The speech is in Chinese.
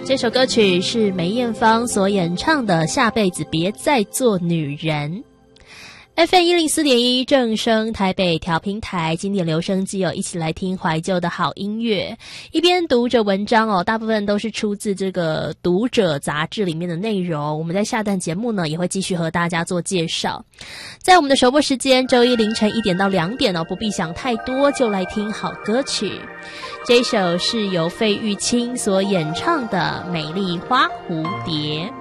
这首歌曲是梅艳芳所演唱的《下辈子别再做女人》。FM 104.1正声台北调频台，经典留声机一起来听怀旧的好音乐。一边读着文章大部分都是出自这个《读者》杂志里面的内容。我们在下段节目呢，也会继续和大家做介绍。在我们的首播时间，周一凌晨1点到2点不必想太多，就来听好歌曲。这一首是由费玉清所演唱的《美丽花蝴蝶》。